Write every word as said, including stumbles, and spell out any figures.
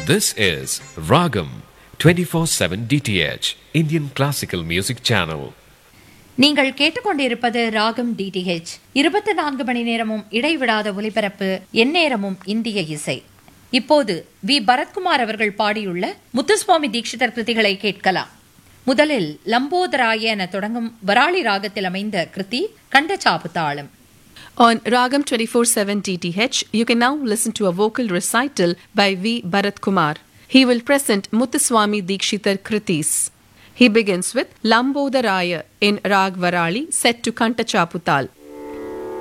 This is Ragam twenty-four seven D T H, Indian Classical Music Channel. நீங்கள் கேட்டுக்கொண்டிருப்பது ராகம் DTH. இருபத்தி நான்கு மணி நேரமும் இடைவிடாத ஒலிபரப்பு, எந்நேரமும் இந்திய இசை. இப்போது வி பரத்குமார் அவர்கள் பாடியுள்ள முத்துசுவாமி தீட்சிதர் கிருதிகளை கேட்கலாம். முதலில் லம்போதராய என தொடங்கும் வராளி ராகத்தில் அமைந்த கிருதி கண்டச்சாப்பு தாளம். On Ragam twenty-four seven D T H, you can now listen to a vocal recital by V. Bharat Kumar. He will present Muthuswami Dikshitar Kritis. He begins with Lambodharaya in Rag Varali set to Kantachaputal.